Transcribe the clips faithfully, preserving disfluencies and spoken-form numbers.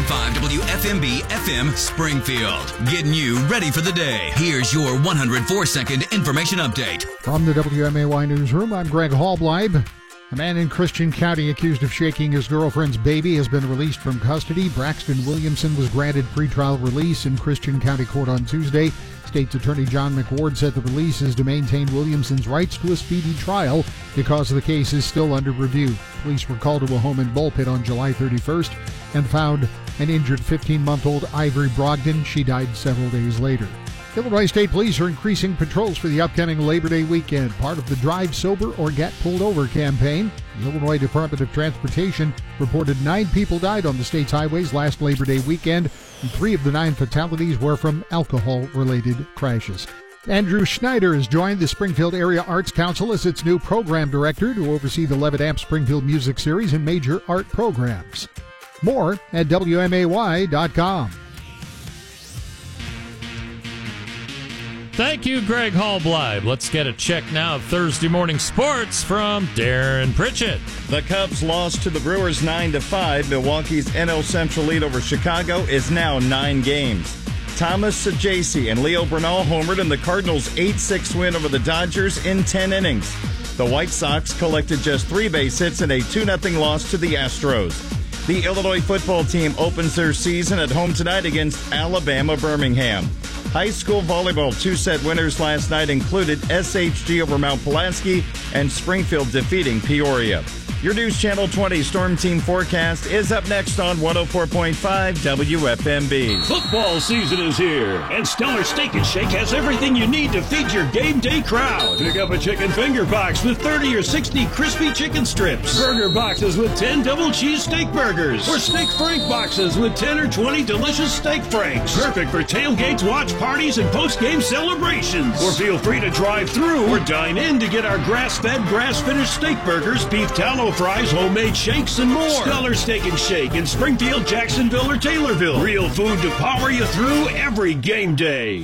point five W F M B F M Springfield. Getting you ready for the day. Here's your one hundred four second information update. From the W M A Y Newsroom, I'm Greg Hallbleib. A man in Christian County accused of shaking his girlfriend's baby has been released from custody. Braxton Williamson was granted pretrial release in Christian County Court on Tuesday. State's Attorney John McWard said the release is to maintain Williamson's rights to a speedy trial because the case is still under review. Police were called to a home in Bullpit on July thirty-first and found an injured fifteen-month-old Ivory Brogdon. She died several days later. Illinois State Police are increasing patrols for the upcoming Labor Day weekend, part of the Drive Sober or Get Pulled Over campaign. The Illinois Department of Transportation reported nine people died on the state's highways last Labor Day weekend, and three of the nine fatalities were from alcohol-related crashes. Andrew Schneider has joined the Springfield Area Arts Council as its new program director to oversee the Levitt Amp Springfield Music Series and major art programs. More at W M A Y dot com. Thank you, Greg Hallbleib. Let's get a check now of Thursday morning sports from Darren Pritchett. The Cubs lost to the Brewers nine to five. Milwaukee's N L Central lead over Chicago is now nine games. Thomas Saggese and Leo Bernal homered in the Cardinals' eight six win over the Dodgers in ten innings. The White Sox collected just three base hits in a two nothing loss to the Astros. The Illinois football team opens their season at home tonight against Alabama Birmingham. High school volleyball two-set winners last night included S H G over Mount Pulaski and Springfield defeating Peoria. Your News Channel twenty Storm Team forecast is up next on one oh four point five W F M B. Football season is here, and Stellar Steak and Shake has everything you need to feed your game day crowd. Pick up a chicken finger box with thirty or sixty crispy chicken strips, burger boxes with ten double cheese steak burgers, or steak frank boxes with ten or twenty delicious steak franks. Perfect for tailgates, watch parties, and post-game celebrations. Or feel free to drive through or dine in to get our grass-fed, grass-finished steak burgers, beef tallow fries, homemade shakes, and more. Stellar Steak and Shake in Springfield, Jacksonville, or Taylorville. Real food to power you through every game day.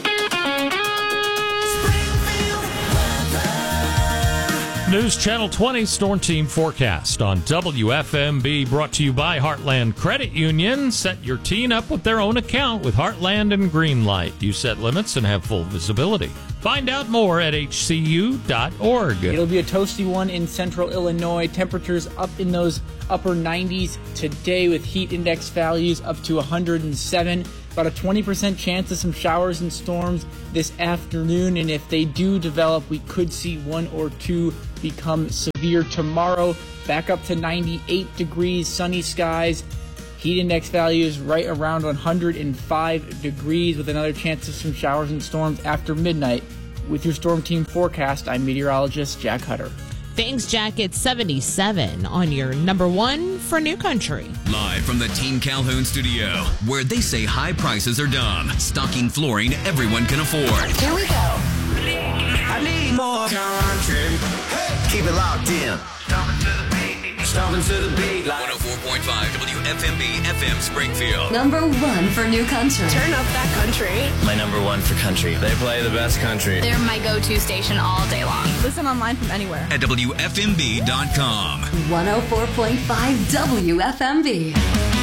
News Channel twenty Storm Team forecast on W F M B, brought to you by Heartland Credit Union. Set your teen up with their own account with Heartland and Greenlight. You set limits and have full visibility. Find out more at H C U dot org. It'll be a toasty one in central Illinois. Temperatures up in those upper nineties today with heat index values up to one hundred seven. About a twenty percent chance of some showers and storms this afternoon, and if they do develop, we could see one or two become severe tomorrow. Back up to ninety-eight degrees, sunny skies. Heat index values right around one hundred five degrees with another chance of some showers and storms after midnight. With your Storm Team forecast, I'm meteorologist Jack Hutter. Thanks, Jack. It's seventy-seven on your number one for New Country. Live from the Team Calhoun studio, where they say high prices are dumb. Stocking flooring everyone can afford. Here we go. I need more country. Hey. Keep it locked in. Stomping to the beat. Stomping to the beat. one oh four point five W F M B F M Springfield. Number one for New Country. Turn up that country. My number one for country. They play the best country. They're my go-to station all day long. Listen online from anywhere. At W F M B dot com. one oh four point five W F M B.